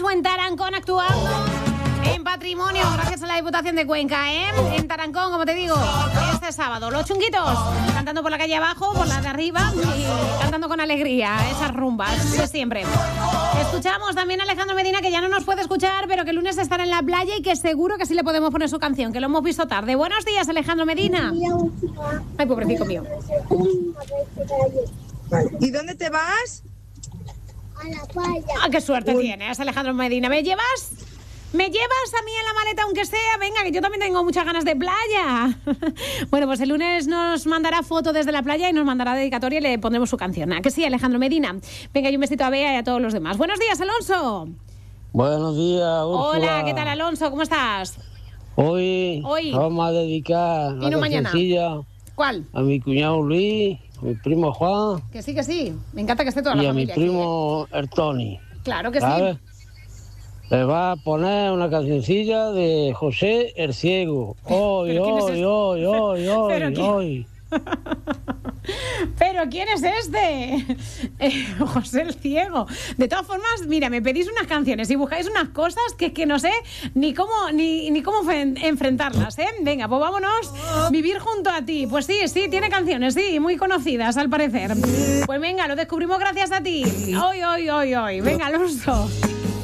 mismo en Tarancón actuando en Patrimonio, gracias a la Diputación de Cuenca, en Tarancón, como te digo, este sábado. Los chunguitos cantando por la calle abajo, por la de arriba y cantando con alegría esas rumbas de siempre. Escuchamos también a Alejandro Medina, que ya no nos puede escuchar, pero que el lunes estará en la playa y que seguro que sí le podemos poner su canción, que lo hemos visto tarde. Buenos días, Alejandro Medina. Ay, pobrecito mío. ¿Y dónde te vas? A la playa. Ah, qué suerte tienes, Alejandro Medina. ¿Me llevas a mí en la maleta, aunque sea? Venga, que yo también tengo muchas ganas de playa. Bueno, pues el lunes nos mandará foto desde la playa y nos mandará dedicatoria y le pondremos su canción. ¿A que sí, Alejandro Medina? Venga, y un besito a Bea y a todos los demás. Buenos días, Alonso. Buenos días, Úrsula. Hola, ¿qué tal, Alonso? ¿Cómo estás? Hoy vamos a dedicar y no mañana. ¿Cuál? A mi cuñado Luis, a mi primo Juan. Que sí. Me encanta que esté toda la familia. Y a mi primo aquí, Ertoni. Claro que ¿sabes? sí. Le va a poner una cancioncilla de José el Ciego. Hoy. ¿Pero quién es este? José el Ciego. De todas formas, mira, me pedís unas canciones y buscáis unas cosas que no sé ni cómo enfrentarlas, ¿eh? Venga, pues vámonos. Vivir junto a ti. Pues sí, tiene canciones, sí, muy conocidas al parecer. Pues venga, lo descubrimos gracias a ti. Hoy. Venga, Alonso.